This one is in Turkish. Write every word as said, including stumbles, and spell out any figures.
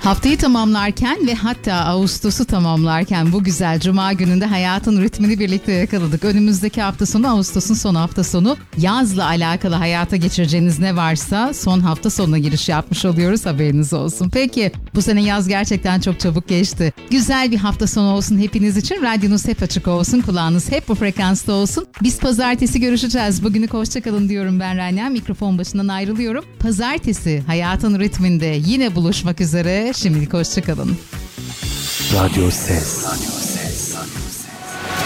Haftayı tamamlarken ve hatta Ağustos'u tamamlarken bu güzel Cuma gününde hayatın ritmini birlikte yakaladık. Önümüzdeki hafta sonu Ağustos'un son hafta sonu. Yazla alakalı hayata geçireceğiniz ne varsa son hafta sonuna giriş yapmış oluyoruz, haberiniz olsun. Peki bu sene yaz gerçekten çok çabuk geçti. Güzel bir hafta sonu olsun hepiniz için. Radyonuz hep açık olsun, kulağınız hep bu frekansta olsun. Biz pazartesi görüşeceğiz. Bugünlük hoşçakalın diyorum ben Rania. Mikrofon başından ayrılıyorum. Pazartesi hayatın ritminde yine buluşmak üzere. Şimdilik hoşçakalın. Radyo Ses.